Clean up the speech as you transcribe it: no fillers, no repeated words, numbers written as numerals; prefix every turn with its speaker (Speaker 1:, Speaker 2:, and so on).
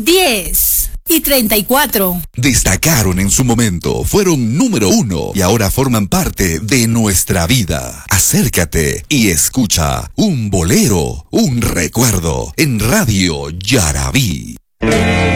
Speaker 1: 10:34.
Speaker 2: Destacaron en su momento, fueron número 1 y ahora forman parte de nuestra vida. Acércate y escucha un bolero, un recuerdo en Radio Yarabí.